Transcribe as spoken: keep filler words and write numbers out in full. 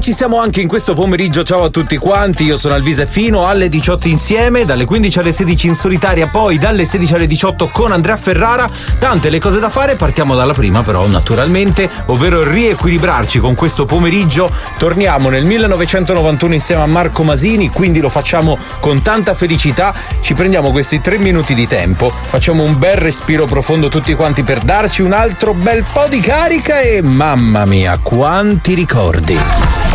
ci siamo anche in questo pomeriggio. Ciao a tutti quanti, io sono Alvise fino alle diciotto insieme, dalle quindici alle sedici in solitaria, poi dalle sedici alle diciotto con Andrea Ferrara. Tante le cose da fare, partiamo dalla prima però naturalmente, ovvero riequilibrarci con questo pomeriggio. Torniamo nel millenovecentonovantuno insieme a Marco Masini, quindi lo facciamo con tanta felicità. Ci prendiamo questi tre minuti di tempo, facciamo un bel respiro profondo tutti quanti per darci un altro bel po' di carica e mamma mia, quanti ricordi!